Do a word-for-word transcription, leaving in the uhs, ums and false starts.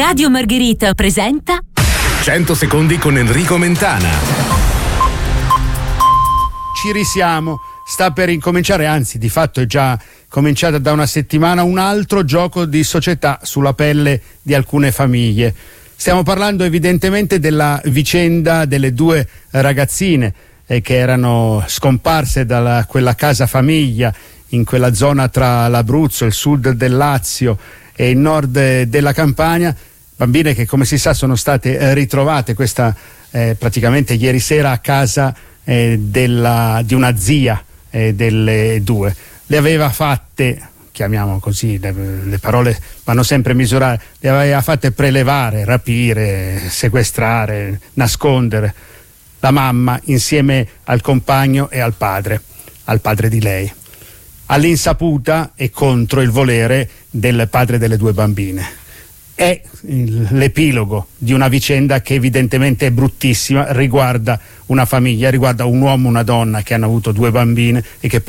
Radio Margherita presenta cento secondi con Enrico Mentana. Ci risiamo, sta per incominciare, anzi di fatto è già cominciata da una settimana, un altro gioco di società sulla pelle di alcune famiglie. Stiamo parlando evidentemente della vicenda delle due ragazzine eh, che erano scomparse da quella casa famiglia in quella zona tra l'Abruzzo, il sud del Lazio e il nord della Campania, bambine che come si sa sono state ritrovate questa eh, praticamente ieri sera a casa eh, della, di una zia eh, delle due. Le aveva fatte, chiamiamo così, le, le parole vanno sempre misurate, le aveva fatte prelevare, rapire, sequestrare, nascondere la mamma insieme al compagno e al padre, al padre di lei, all'insaputa e contro il volere del padre delle due bambine. È l'epilogo di una vicenda che evidentemente è bruttissima, riguarda una famiglia, riguarda un uomo e una donna che hanno avuto due bambine e che